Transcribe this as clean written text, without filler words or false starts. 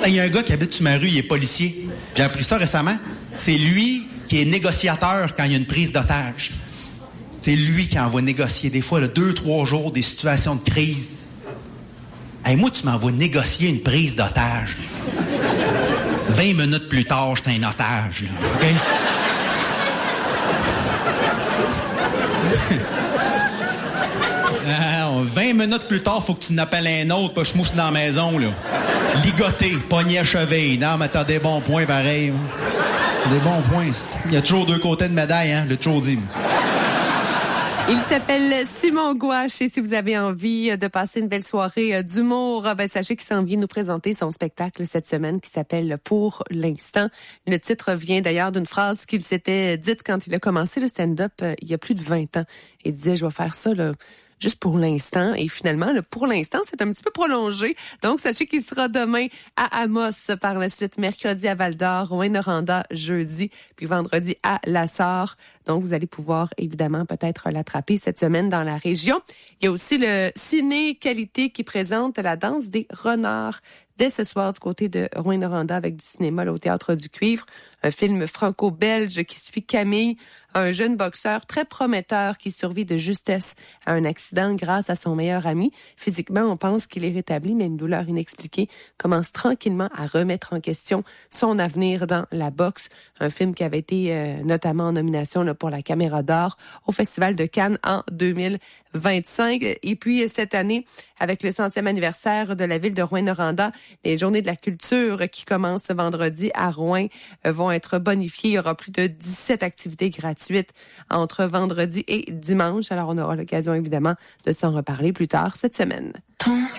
Il y a un gars qui habite sur ma rue, il est policier. J'ai appris ça récemment. C'est lui qui est négociateur quand il y a une prise d'otage. C'est lui qui envoie négocier des fois 2-3 jours des situations de crise. Hey, moi, tu m'envoies négocier une prise d'otage. 20 minutes plus tard, j'étais un otage. Là, OK? 20 minutes plus tard, faut que tu n'appelles un autre, pas je mousse dans la maison, là. Ligoté, pogné à cheville. Non, mais t'as des bons points, pareil. Hein. Des bons points. Il y a toujours deux côtés de médaille, hein, le toujours dit. Il s'appelle Simon Gouache et si vous avez envie de passer une belle soirée d'humour, sachez qu'il s'en vient nous présenter son spectacle cette semaine qui s'appelle Pour l'instant. Le titre vient d'ailleurs d'une phrase qu'il s'était dite quand il a commencé le stand-up il y a plus de 20 ans. Il disait, je vais faire ça là, juste pour l'instant. Et finalement, le pour l'instant, c'est un petit peu prolongé. Donc, sachez qu'il sera demain à Amos, par la suite mercredi à Val-d'Or, Rouyn-Noranda jeudi, puis vendredi à La Sarre. Donc, vous allez pouvoir évidemment peut-être l'attraper cette semaine dans la région. Il y a aussi le Ciné Qualité qui présente la danse des renards dès ce soir du côté de Rouyn-Noranda avec du cinéma là, au Théâtre du Cuivre. Un film franco-belge qui suit Camille, un jeune boxeur très prometteur qui survit de justesse à un accident grâce à son meilleur ami. Physiquement, on pense qu'il est rétabli, mais une douleur inexpliquée commence tranquillement à remettre en question son avenir dans la boxe. Un film qui avait été notamment en nomination là, pour la Caméra d'Or au Festival de Cannes en 2025. Et puis cette année, avec le 100e anniversaire de la ville de Rouyn-Noranda, les Journées de la culture qui commencent ce vendredi à Rouyn vont être bonifiées. Il y aura plus de 17 activités gratuites entre vendredi et dimanche. Alors, on aura l'occasion, évidemment, de s'en reparler plus tard cette semaine.